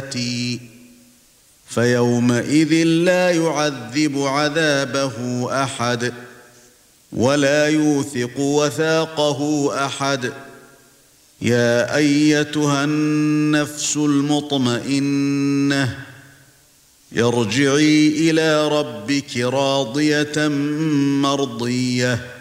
فيومئذ لا يعذب عذابه أحد ولا يوثق وثاقه أحد. يا أيتها النفس المطمئنة ارجعي إلى ربك راضية مرضية